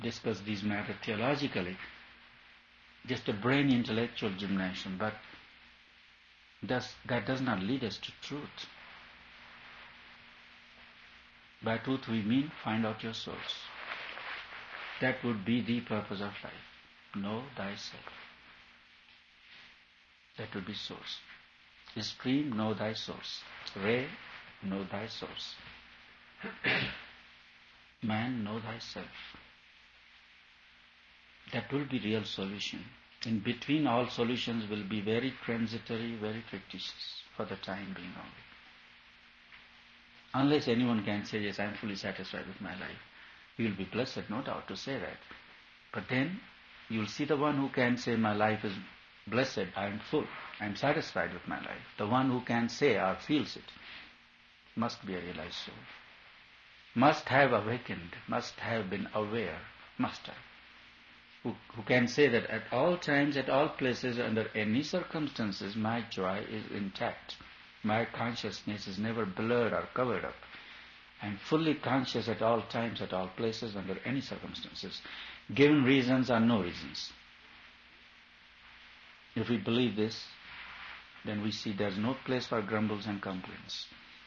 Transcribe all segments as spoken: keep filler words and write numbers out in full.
discuss these matters theologically. Just a brain intellectual gymnasium, but does, that does not lead us to truth. By truth we mean find out your source. That would be the purpose of life. Know thyself. That would be source. Stream, know thy source. Ray, know thy source. Man, know thyself. That will be real solution. In between, all solutions will be very transitory, very fictitious for the time being only. Unless anyone can say, yes, I am fully satisfied with my life. You will be blessed, no doubt, to say that. But then, you will see the one who can say, my life is blessed, I am full, I am satisfied with my life. The one who can say or feels it must be a realized soul. Must have awakened, must have been aware, must have. Who, who can say that at all times, at all places, under any circumstances, my joy is intact. My consciousness is never blurred or covered up. I am fully conscious at all times, at all places, under any circumstances, given reasons or no reasons. If we believe this, then we see there is no place for grumbles and complaints.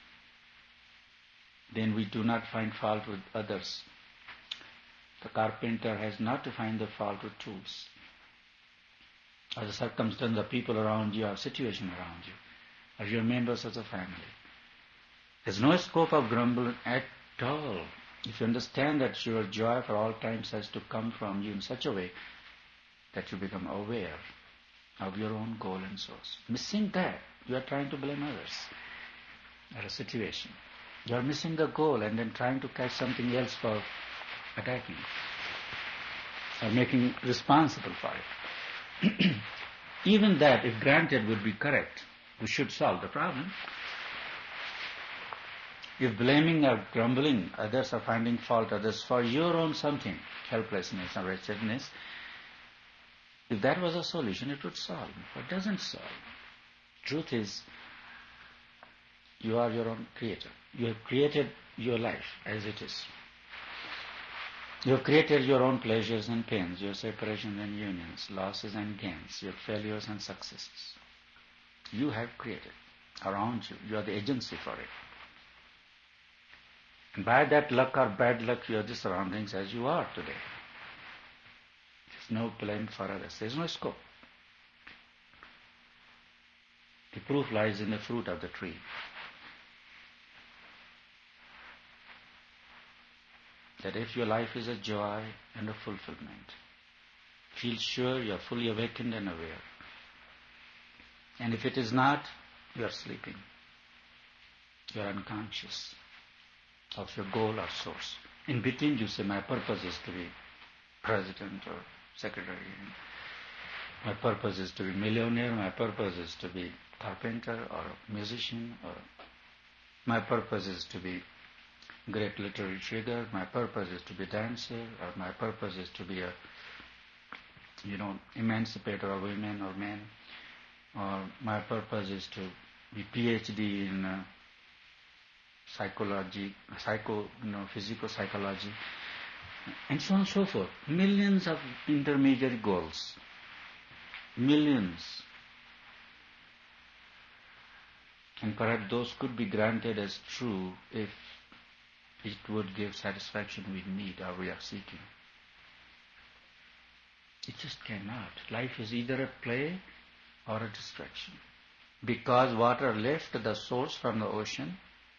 Then we do not find fault with others. The carpenter has not to find the fault with tools, or the circumstance, the people around you, or situation around you, or your members of the family. There is no scope of grumbling at all. If you understand that your joy for all times has to come from you in such a way that you become aware of your own goal and source. Missing that, you are trying to blame others or a situation. You are missing the goal and then trying to catch something else for attacking or making responsible for it. Even that, if granted, would be correct. We should solve the problem. If blaming or grumbling others or finding fault others for your own something, helplessness or wretchedness, if that was a solution, it would solve. But it doesn't solve. Truth is, you are your own creator. You have created your life as it is. You have created your own pleasures and pains, your separations and unions, losses and gains, your failures and successes. You have created around you. You are the agency for it. And by that luck or bad luck, you are the surroundings as you are today. There's no blame for others. There's no scope. The proof lies in the fruit of the tree. That if your life is a joy and a fulfillment, feel sure you are fully awakened and aware. And if it is not, you are sleeping. You are unconscious of your goal or source. In between, you say, my purpose is to be president or secretary. My purpose is to be millionaire. My purpose is to be carpenter or musician. Or my purpose is to be great literary figure. My purpose is to be dancer. Or my purpose is to be a, you know, emancipator of women or men. Or my purpose is to be PhD in uh, psychology, psycho, you know, physical psychology, and so on and so forth. Millions of intermediate goals. Millions. And perhaps those could be granted as true if it would give satisfaction we need or we are seeking. It just cannot. Life is either a play or a distraction. Because water left the source from the ocean,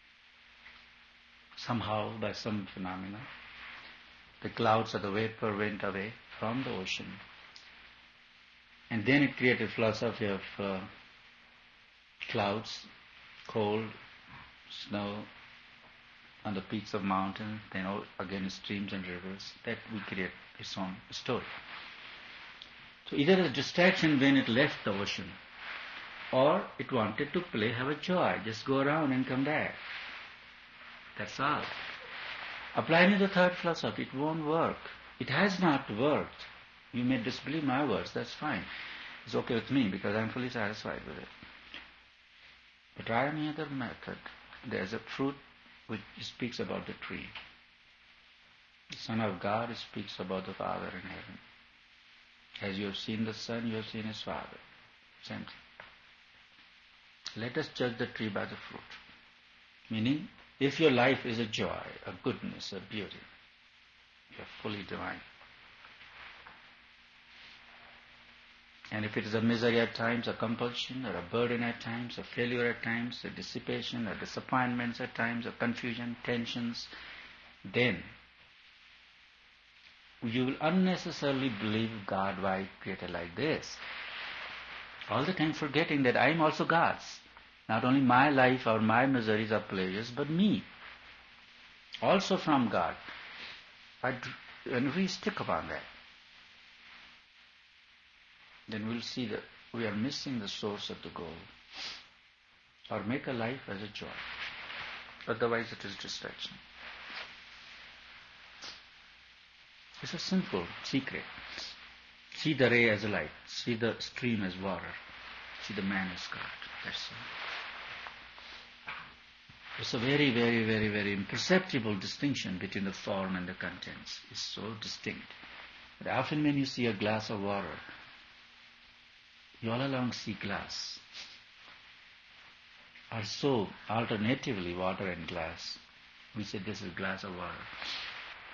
somehow by some phenomena, the clouds or the vapor went away from the ocean. And then it created philosophy of uh, clouds, cold, snow on the peaks of mountains, then again streams and rivers. That will create its own story. So either a distraction when it left the ocean, or it wanted to play, have a joy, just go around and come back. That's all. Applying the third philosophy, it won't work. It has not worked. You may disbelieve my words, that's fine. It's okay with me because I'm fully satisfied with it. But try any other method. There's a fruit which speaks about the tree. The Son of God speaks about the Father in heaven. As you have seen the Son, you have seen His Father. Same thing. Let us judge the tree by the fruit. Meaning, if your life is a joy, a goodness, a beauty, you are fully divine. And if it is a misery at times, a compulsion, or a burden at times, a failure at times, a dissipation, or disappointments at times, or confusion, tensions, then you will unnecessarily believe God, why He created like this. All the time forgetting that I am also God's. Not only my life or my miseries or pleasures, but me. Also from God. And we stick upon that, then we'll see that we are missing the source of the goal. Or make a life as a joy. Otherwise it is distraction. It's a simple secret. See the ray as a light. See the stream as water. See the man as God. That's all. It's a very, very, very, very imperceptible distinction between the form and the contents. It's so distinct. But often when you see a glass of water, you all along see glass. Or so, alternatively, water and glass. We say this is a glass of water.